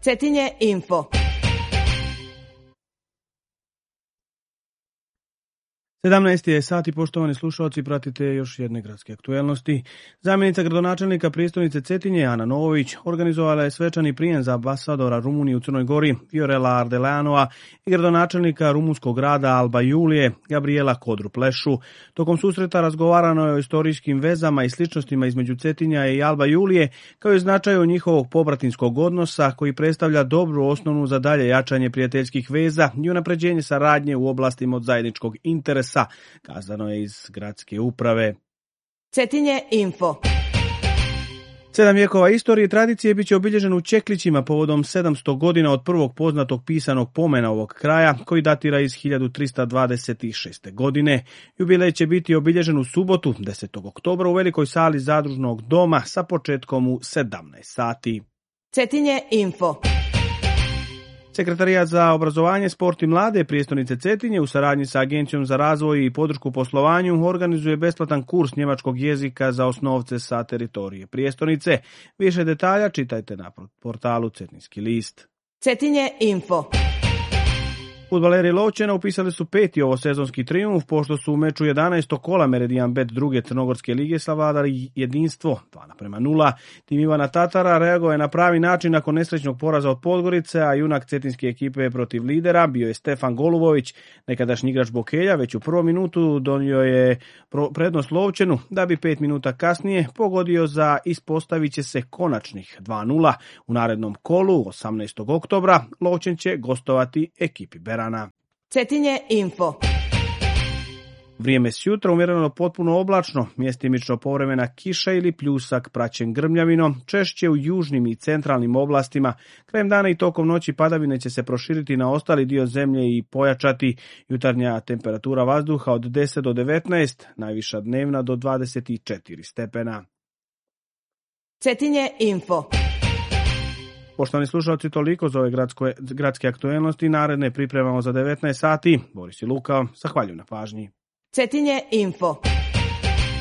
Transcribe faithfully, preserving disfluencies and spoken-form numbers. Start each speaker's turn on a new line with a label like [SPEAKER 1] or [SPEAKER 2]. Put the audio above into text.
[SPEAKER 1] Cetinje info.
[SPEAKER 2] sedamnaest je sat i poštovani slušalci, pratite još jedne gradske aktuelnosti. Zamjenica gradonačelnika prijestolnice Cetinje, Ana Novović, organizovala je svečani prijem za ambasadora Rumunije u Crnoj Gori, Fiorella Ardeleanova, i gradonačelnika rumunskog grada Alba Iulie, Gabriela Codru-Plešu. Tokom susreta razgovarano je o istorijskim vezama i sličnostima između Cetinja i Alba Iulie, kao i značaju njihovog pobratinskog odnosa, koji predstavlja dobru osnovnu za dalje jačanje prijateljskih veza i unapređenje saradnje u oblastima od zajedničkog interesa, kazano je iz gradske uprave.
[SPEAKER 1] Cetinje info.
[SPEAKER 2] Sedam vjekova istorije i tradicije bit će obilježen u Čeklićima povodom sedamsto godina od prvog poznatog pisanog pomena ovog kraja, koji datira iz hiljadu trista dvadeset šeste. godine. Jubilej će biti obilježen u subotu, desetog oktobra, u velikoj sali zadružnog doma sa početkom u sedamnaest sati.
[SPEAKER 1] Cetinje info.
[SPEAKER 2] Sekretarijat za obrazovanje, sport i mlade prijestolnice Cetinje u saradnji sa Agencijom za razvoj i podršku poslovanju organizuje besplatan kurs njemačkog jezika za osnovce sa teritorije prijestolnice. Više detalja čitajte na portalu Cetinjski list.
[SPEAKER 1] Cetinje info.
[SPEAKER 2] Fudbaleri Lovćena upisali su peti ovosezonski trijumf, pošto su u meču jedanaestog kola Meridian Bet druge Crnogorske lige savladali jedinstvo dva naprema nula. Tim Ivana Tatara reagovao je na pravi način nakon nesrećnog poraza od Podgorice, a junak cetinske ekipe protiv lidera bio je Stefan Golubović. Nekadašnji igrač Bokelja već u prvom minutu donio je prednost Lovćenu, da bi pet minuta kasnije pogodio za ispostavit će se konačnih dva nula. U narednom kolu, osamnaestog oktobra, Lovćen će gostovati ekipi Berana.
[SPEAKER 1] Cetinje info.
[SPEAKER 2] Vrijeme s jutra umjereno potpuno oblačno, mjestimično povremena kiša ili pljusak praćen grmljavinom, češće u južnim i centralnim oblastima. Krajem dana i tokom noći padavine će se proširiti na ostali dio zemlje i pojačati. Jutarnja temperatura vazduha od deset do devetnaest, najviša dnevna do dvadeset četiri stepena.
[SPEAKER 1] Cetinje info.
[SPEAKER 2] Poštovani slušalci, toliko za ove gradske, gradske aktuelnosti. Naredne pripremamo za devetnaest sati. Boris i Luka, zahvaljujem na pažnji.
[SPEAKER 1] Cetinje info.